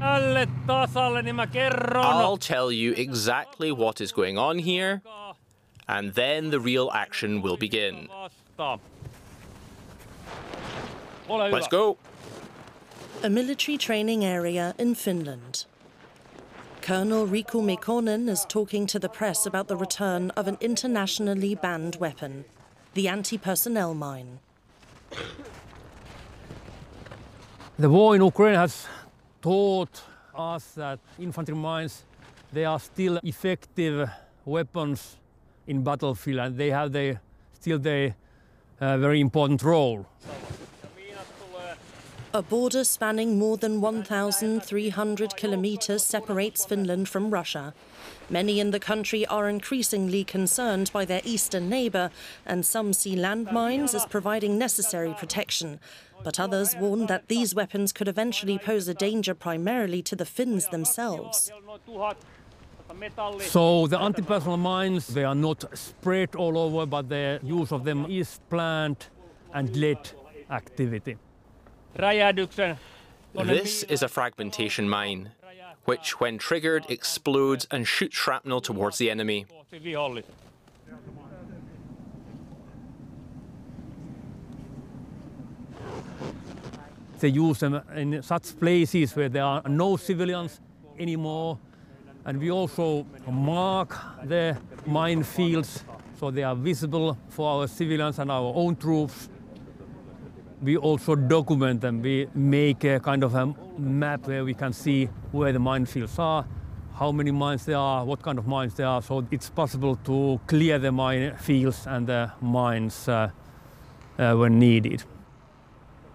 I'll tell you exactly what is going on here, and then the real action will begin. Let's go. A military training area in Finland. Colonel Riku Mikkonen is talking to the press about the return of an internationally banned weapon, the anti-personnel mine. The war in Ukraine has taught us that infantry mines, they are still effective weapons in battlefield, and they have still a very important role. A border spanning more than 1,300 kilometers separates Finland from Russia. Many in the country are increasingly concerned by their eastern neighbour, and some see landmines as providing necessary protection. But others warn that these weapons could eventually pose a danger primarily to the Finns themselves. So the anti-personnel mines, they are not spread all over, but the use of them is planned and led activity. This is a fragmentation mine, which, when triggered, explodes and shoots shrapnel towards the enemy. They use them in such places where there are no civilians anymore. And we also mark the minefields so they are visible for our civilians and our own troops. We also document them. We make a kind of a map where we can see where the minefields are, how many mines there are, what kind of mines there are, so it's possible to clear the minefields and the mines when needed.